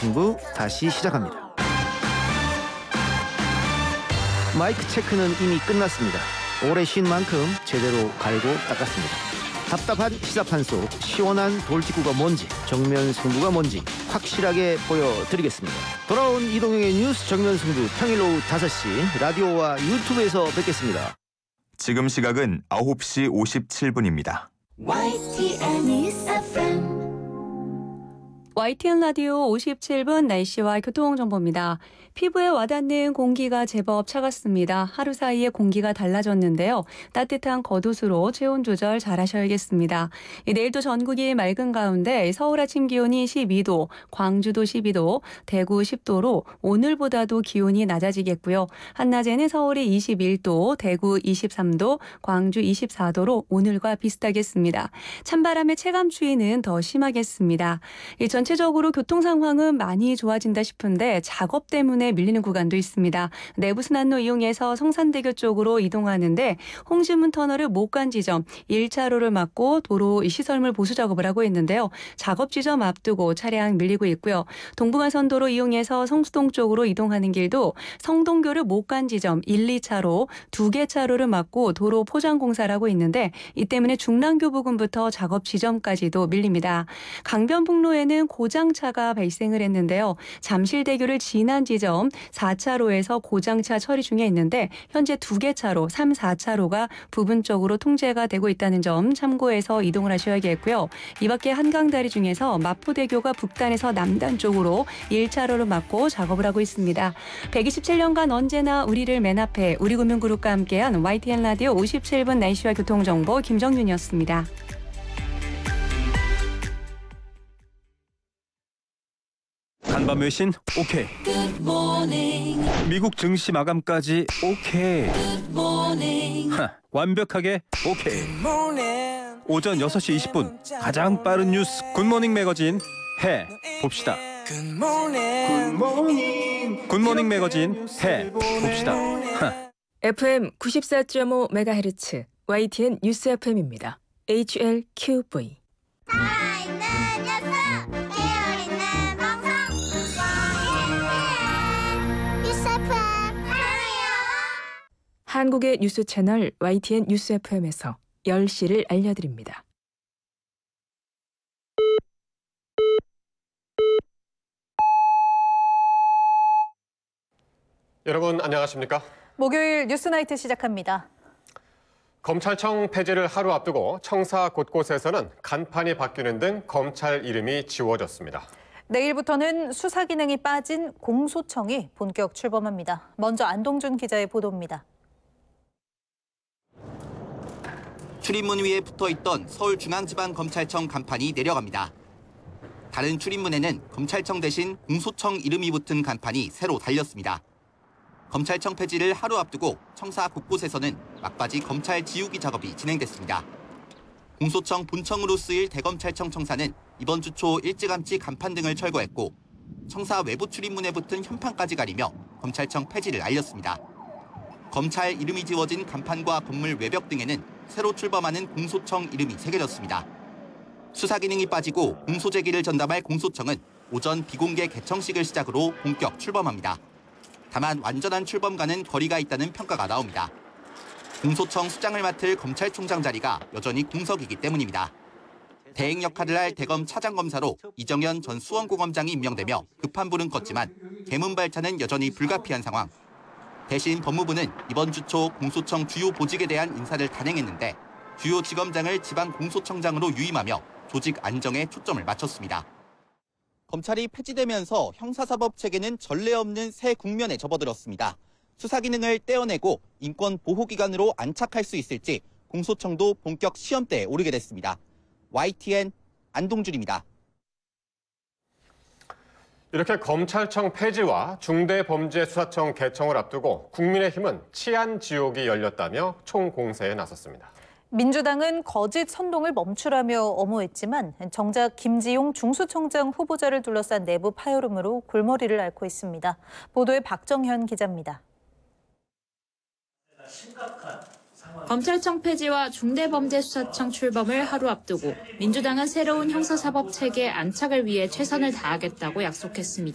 승부 다시 시작합니다. 마이크 체크는 이미 끝났습니다. 오래 쉰 만큼 제대로 갈고 닦았습니다. 답답한 시사판 속 시원한 돌직구가 뭔지, 정면 승부가 뭔지 확실하게 보여드리겠습니다. 돌아온 이동형의 뉴스 정면 승부, 평일 오후 5시 라디오와 유튜브에서 뵙겠습니다. 지금 시각은 9시 57분입니다. YTN 라디오 57분 날씨와 교통정보입니다. 피부에 와닿는 공기가 제법 차갑습니다. 하루 사이에 공기가 달라졌는데요. 따뜻한 겉옷으로 체온 조절 잘 하셔야겠습니다. 내일도 전국이 맑은 가운데 서울 아침 기온이 12도, 광주도 12도, 대구 10도로 오늘보다도 기온이 낮아지겠고요. 한낮에는 서울이 21도, 대구 23도, 광주 24도로 오늘과 비슷하겠습니다. 찬바람의 체감 추위는 더 심하겠습니다. 전체적으로 교통 상황은 많이 좋아진다 싶은데 작업 때문에 밀리는 구간도 있습니다. 내부순환로 이용해서 성산대교 쪽으로 이동하는데 홍지문 터널을 못 간 지점 1차로를 막고 도로 시설물 보수 작업을 하고 있는데요. 작업 지점 앞두고 차량 밀리고 있고요. 동부간선도로 이용해서 성수동 쪽으로 이동하는 길도 성동교를 못 간 지점 1, 2차로 2개 차로를 막고 도로 포장 공사를 하고 있는데 이 때문에 중랑교 부근부터 작업 지점까지도 밀립니다. 강변북로에는 고장차가 발생을 했는데요. 잠실대교를 지난 지점 4차로에서 고장차 처리 중에 있는데 현재 2개 차로 3, 4차로가 부분적으로 통제가 되고 있다는 점 참고해서 이동을 하셔야겠고요. 이 밖에 한강다리 중에서 마포대교가 북단에서 남단 쪽으로 1차로를 막고 작업을 하고 있습니다. 127년간 언제나 우리를 맨 앞에 우리금융그룹과 함께한 YTN 라디오 57분 날씨와 교통정보 김정윤이었습니다. 간밤 외신 오케이. 미국 증시 마감까지 오케이. 완벽하게 오케이. 오전 6시 20분 가장 빠른 뉴스 굿모닝 매거진 해 봅시다. 굿모닝 매거진 해 봅시다. FM 94.5MHz YTN 뉴스 FM입니다. HLQV. 한국의 뉴스 채널 YTN 뉴스 FM에서 10시를 알려드립니다. 여러분 안녕하십니까? 목요일 뉴스나이트 시작합니다. 검찰청 폐지를 하루 앞두고 청사 곳곳에서는 간판이 바뀌는 등 검찰 이름이 지워졌습니다. 내일부터는 수사 기능이 빠진 공소청이 본격 출범합니다. 먼저 안동준 기자의 보도입니다. 출입문 위에 붙어있던 서울중앙지방검찰청 간판이 내려갑니다. 다른 출입문에는 검찰청 대신 공소청 이름이 붙은 간판이 새로 달렸습니다. 검찰청 폐지를 하루 앞두고 청사 곳곳에서는 막바지 검찰 지우기 작업이 진행됐습니다. 공소청 본청으로 쓰일 대검찰청 청사는 이번 주 초 일찌감치 간판 등을 철거했고 청사 외부 출입문에 붙은 현판까지 가리며 검찰청 폐지를 알렸습니다. 검찰 이름이 지워진 간판과 건물 외벽 등에는 새로 출범하는 공소청 이름이 새겨졌습니다. 수사 기능이 빠지고 공소 제기를 전담할 공소청은 오전 비공개 개청식을 시작으로 본격 출범합니다. 다만 완전한 출범과는 거리가 있다는 평가가 나옵니다. 공소청 수장을 맡을 검찰총장 자리가 여전히 공석이기 때문입니다. 대행 역할을 할 대검 차장검사로 이정현 전 수원고검장이 임명되며 급한 불은 껐지만 개문 발차는 여전히 불가피한 상황. 대신 법무부는 이번 주 초 공소청 주요 보직에 대한 인사를 단행했는데 주요 지검장을 지방공소청장으로 유임하며 조직 안정에 초점을 맞췄습니다. 검찰이 폐지되면서 형사사법 체계는 전례 없는 새 국면에 접어들었습니다. 수사 기능을 떼어내고 인권 보호기관으로 안착할 수 있을지 공소청도 본격 시험대에 오르게 됐습니다. YTN 안동준입니다. 이렇게 검찰청 폐지와 중대범죄수사청 개청을 앞두고 국민의힘은 치안 지옥이 열렸다며 총공세에 나섰습니다. 민주당은 거짓 선동을 멈추라며 엄호했지만 정작 김지용 중수청장 후보자를 둘러싼 내부 파열음으로 골머리를 앓고 있습니다. 보도에 박정현 기자입니다. 검찰청 폐지와 중대범죄수사청 출범을 하루 앞두고 민주당은 새로운 형사사법 체계 안착을 위해 최선을 다하겠다고 약속했습니다.